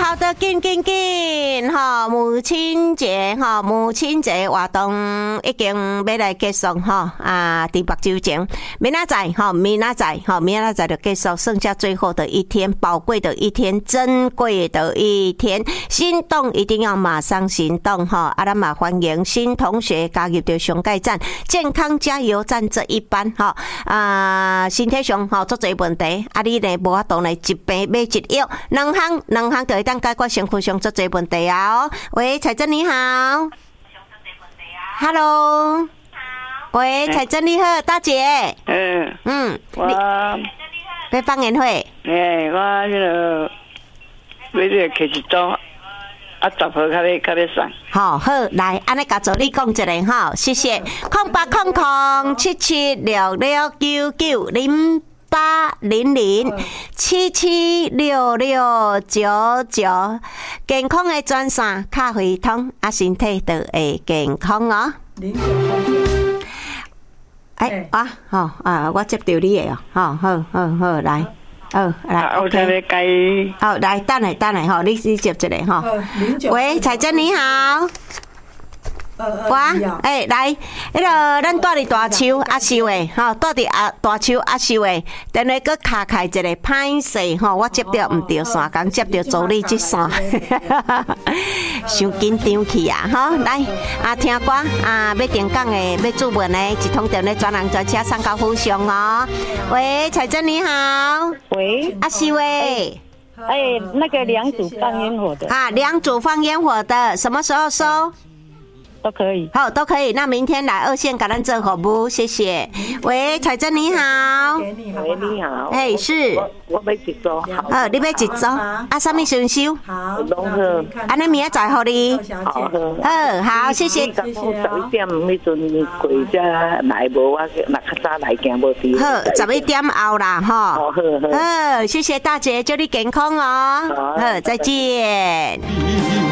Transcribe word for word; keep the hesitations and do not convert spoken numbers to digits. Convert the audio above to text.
好的，紧紧紧，哈，母亲节，哈，母亲节活动已经要来结束，哈啊，伫目睭前，明仔载，哈，明仔载，哈，明仔载就结束，剩下最后的一天，宝贵的一天，珍贵的一天，心动一定要马上行动，哈，啊，咱嘛欢迎新同学加入到上届站健康加油站这一班，哈啊，身體上吼足侪問題，啊，你呢無法度呢一病買一藥，兩項兩項就會當解決身軀上足儕問題啊！哦，喂，彩珍你好 ，Hello， 喂，彩珍你好，大姐， 嗯嗯， 我要放煙火， 誒，我迄個每日開一組。啊，十號較要較要送。 好好，來，安尼甲助你講一下哈，謝謝。空八空空七七六六九九零八零零七七六六九九，健康的專線卡回通，啊，身體就會健康哦。零九空九。哎啊，好啊，我接到你的哦，好好好好，來。哦，來 ，OK。好，來，等下等下吼，你你接一個吼。喂，彩珍你好。哇，誒，來，迄個咱住佇大樹阿秀誒，吼，住佇阿大樹阿秀誒，等下閣卡開一個歹勢吼，我接到毋對線，剛接到助理這線，傷緊張去啊，吼，來，啊，聽歌啊，要定講誒，要注文誒，一通電咧專人專車送到府上哦。喂，彩珍你好。 喂， 阿秀誒。 哎，那個兩組放煙火的啊，兩組放煙火的，什麼時候收？ 都可以， 好，都可以。那明天來二線給咱做服務，謝謝。喂，彩珍你好。 喂，你好。 哎，是。 我我要一組。 好，你要一組。啊，什麼選修？ 好。攏好。 安尼明仔載互你。 好。好， 好，謝謝。 十一點迄陣過只來無，我若較早來行無事。 好，十一點後啦，哈。 好好好。 好，謝謝大姐，祝你健康哦。好，再見。